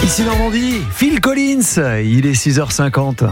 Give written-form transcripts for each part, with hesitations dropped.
Ici Normandie, Phil Collins, il est 6h50.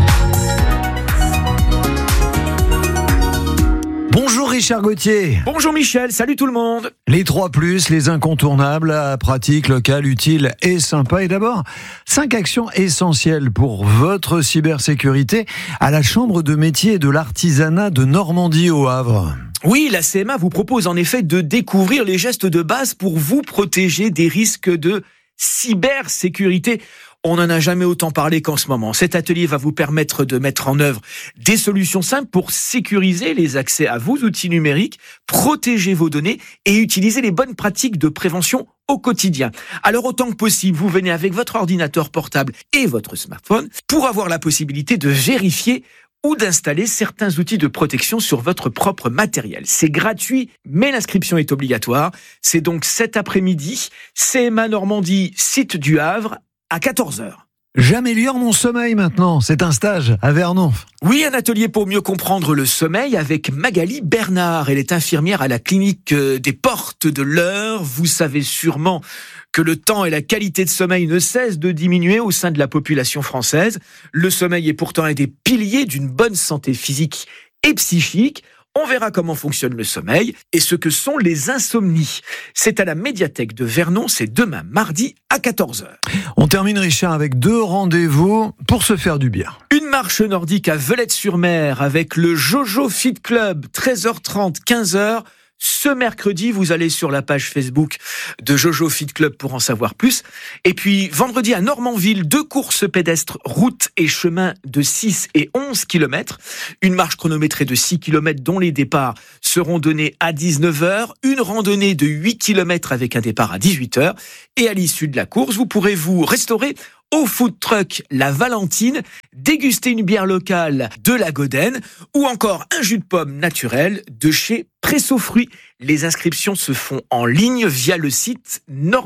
Bonjour Richard Gauthier. Bonjour Michel, salut tout le monde. Les 3+, les incontournables, pratiques, locales, utiles et sympas. Et d'abord, 5 actions essentielles pour votre cybersécurité à la Chambre de métier et de l'artisanat de Normandie au Havre. Oui, la CMA vous propose en effet de découvrir les gestes de base pour vous protéger des risques de cybersécurité. On n'en a jamais autant parlé qu'en ce moment. Cet atelier va vous permettre de mettre en œuvre des solutions simples pour sécuriser les accès à vos outils numériques, protéger vos données et utiliser les bonnes pratiques de prévention au quotidien. Alors autant que possible, vous venez avec votre ordinateur portable et votre smartphone pour avoir la possibilité de vérifier ou d'installer certains outils de protection sur votre propre matériel. C'est gratuit, mais l'inscription est obligatoire. C'est donc cet après-midi, CMA Normandie, site du Havre, à 14h. J'améliore mon sommeil maintenant, c'est un stage à Vernon. Oui, un atelier pour mieux comprendre le sommeil avec Magali Bernard. Elle est infirmière à la clinique des Portes de l'Eure. Vous savez sûrement que le temps et la qualité de sommeil ne cessent de diminuer au sein de la population française. Le sommeil est pourtant un des piliers d'une bonne santé physique et psychique. On verra comment fonctionne le sommeil et ce que sont les insomnies. C'est à la médiathèque de Vernon, c'est demain mardi à 14h. On termine Richard avec 2 rendez-vous pour se faire du bien. Une marche nordique à Velette-sur-Mer avec le Jojo Fit Club, 13h30, 15h. Ce mercredi, vous allez sur la page Facebook de Jojo Fit Club pour en savoir plus. Et puis, vendredi à Normanville, 2 courses pédestres, route et chemin de 6 et 11 km. Une marche chronométrée de 6 km dont les départs seront donnés à 19h. Une randonnée de 8 km avec un départ à 18h. Et à l'issue de la course, vous pourrez vous restaurer au food truck La Valentine, déguster une bière locale de la Godenne ou encore un jus de pomme naturel de chez Presso Fruits. Les inscriptions se font en ligne via le site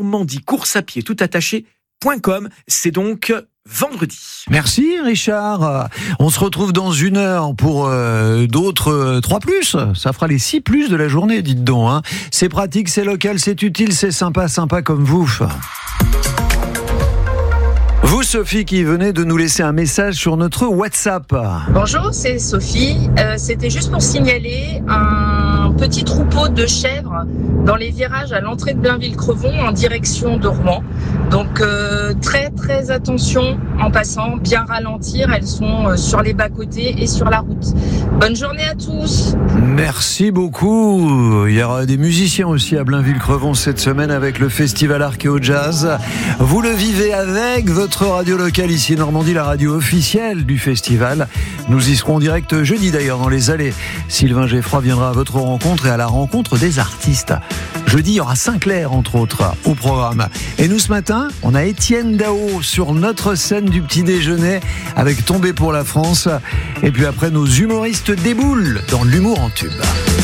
normandiecoursapiedtoutattaché.com. C'est donc vendredi. Merci Richard. On se retrouve dans 1 heure pour d'autres 3+. Ça fera les 6+ de la journée, dites donc. Hein. C'est pratique, c'est local, c'est utile, c'est sympa comme vous. Vous, Sophie, qui venez de nous laisser un message sur notre WhatsApp. Bonjour, c'est Sophie. C'était juste pour signaler un petit troupeau de chèvres dans les virages à l'entrée de Blainville-Crevon en direction de Rouen. Donc très très attention en passant, bien ralentir. Elles sont sur les bas-côtés et sur la route. Bonne journée à tous. Merci beaucoup. Il y aura des musiciens aussi à Blainville-Crevon cette semaine avec le Festival Archéo Jazz. Vous le vivez avec votre radio locale ici Normandie, la radio officielle du festival. Nous y serons en direct jeudi d'ailleurs dans les allées. Sylvain Geffroy viendra à votre rencontre et à la rencontre des artistes. Jeudi, il y aura Sinclair entre autres au programme. Et nous ce matin, on a Étienne Dao sur notre scène du petit déjeuner avec Tombé pour la France. Et puis après, nos humoristes déboulent dans l'humour en tube.